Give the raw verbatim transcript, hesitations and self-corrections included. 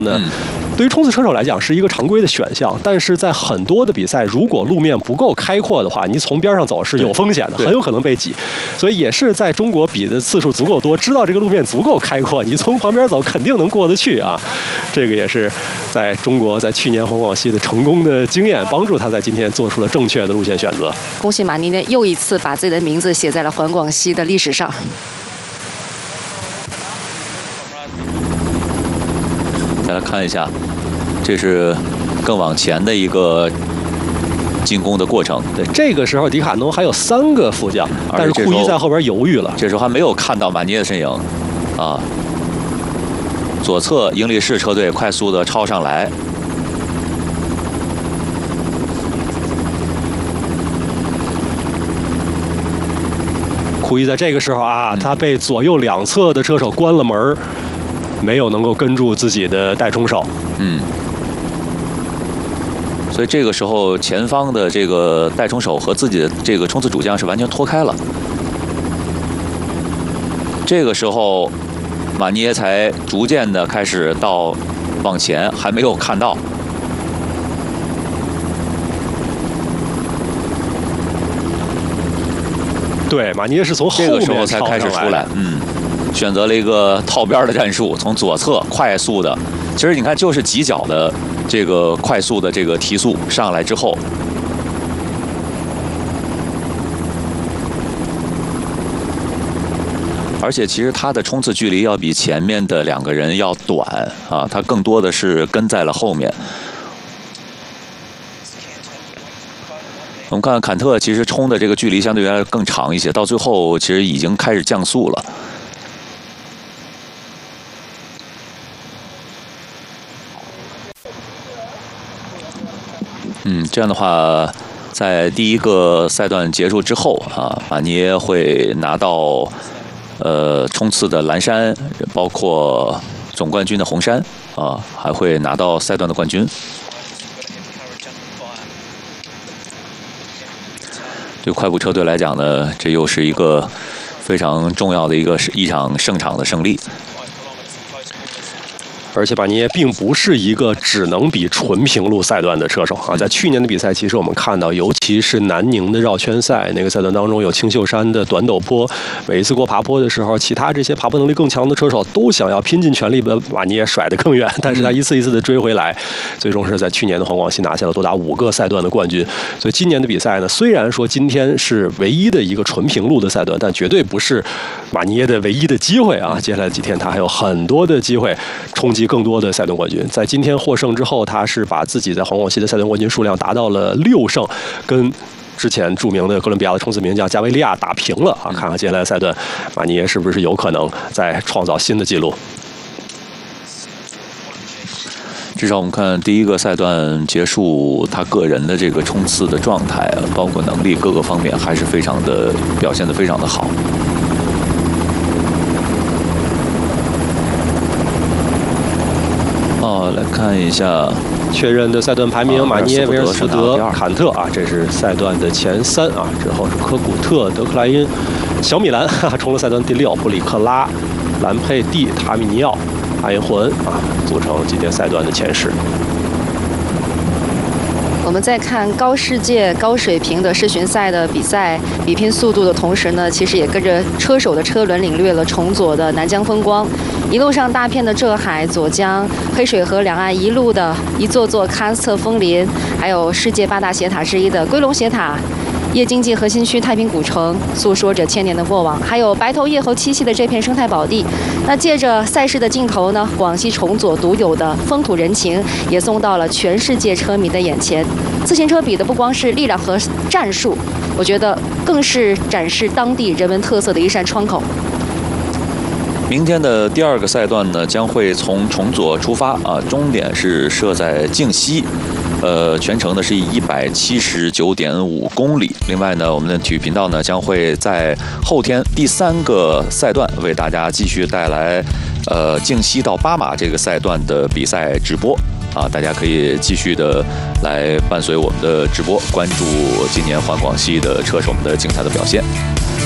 呢，对于冲刺车手来讲是一个常规的选项，但是在很多的比赛，如果路面不够开阔的话，你从边上走是有风险的，很有可能被挤。所以也是在中国比的次数足够多，知道这个路面足够开阔，你从旁边走肯定能过得去啊。这个也是在中国在去年环广西的成功的经验，帮助他在今天做出了正确的路线选择。 恭喜马尼耶又一次把自己的名字写在了环广西的历史上。 再来看一下，这是更往前的一个进攻的过程。 对，这个时候迪卡侬还有三个副将，但是库伊在后边犹豫了。 这时候还没有看到马尼耶的身影啊。左侧英力士车队快速的超上来， 库伊在这个时候啊，他被左右两侧的车手关了门，没有能够跟住自己的带冲手。 嗯。所以这个时候，前方的这个带冲手和自己的这个冲刺主将是完全脱开了。这个时候，马尼耶才逐渐的开始到往前，还没有看到。 对，马尼耶是从后面这个时候才开始出来，嗯，选择了一个套边的战术，从左侧快速的。其实你看，就是几脚的这个快速的这个提速上来之后，而且其实他的冲刺距离要比前面的两个人要短啊，他更多的是跟在了后面。我们看看坎特，其实冲的这个距离相对原来更长一些，到最后其实已经开始降速了。嗯，这样的话，在第一个赛段结束之后啊，马尼耶会拿到呃冲刺的蓝山，包括总冠军的红山啊，还会拿到赛段的冠军。对快步车队来讲呢，这又是一个非常重要的一个一场胜场的胜利。 而且马尼耶并不是一个只能比纯平路赛段的车手啊，在去年的比赛，其实我们看到，尤其是南宁的绕圈赛那个赛段当中，有青秀山的短陡坡，每一次过爬坡的时候，其他这些爬坡能力更强的车手都想要拼尽全力把马尼耶甩得更远，但是他一次一次的追回来，最终是在去年的环广西拿下了多达五个赛段的冠军。所以今年的比赛呢，虽然说今天是唯一的一个纯平路的赛段，但绝对不是马尼耶的唯一的机会啊！接下来几天他还有很多的机会冲击更多的赛段冠军。在今天获胜之后，他是把自己在环广西的赛段冠军数量达到了六胜，跟之前著名的哥伦比亚的冲刺名将加维利亚打平了啊！看看接下来的赛段，马尼耶是不是有可能再创造新的纪录？ 至少我们看第一个赛段结束，他个人的这个冲刺的状态，包括能力各个方面，还是非常的表现得非常的好。哦，来看一下确认的赛段排名：马尼耶、维尔斯福德、坎特啊，这是赛段的前三啊。之后是科古特、德克莱因、小米兰，哈哈，冲了赛段第六；布里克拉、兰佩蒂、塔米尼奥、阿因霍恩啊，组成今天赛段的前十。 我们在看高世界、高水平的世巡赛的比赛比拼速度的同时呢，其实也跟着车手的车轮领略了重左的南疆风光。一路上大片的浙海、左江、黑水河两岸，一路的一座座喀斯特枫林，还有世界八大斜塔之一的龟龙斜塔。夜经济核心区太平古城诉说着千年的过往，还有白头叶猴栖息的这片生态宝地。那借着赛事的镜头呢，广西重左独有的风土人情也送到了全世界车迷的眼前。自行车比的不光是力量和战术，我觉得更是展示当地人文特色的一扇窗口。 明天的第二个赛段呢，将会从重左出发啊，终点是设在靖西。呃，全程呢是一百七十九点五公里。另外呢，我们的体育频道呢将会在后天第三个赛段为大家继续带来呃靖西到巴马这个赛段的比赛直播啊，大家可以继续的来伴随我们的直播，关注今年环广西的车手们的精彩的表现。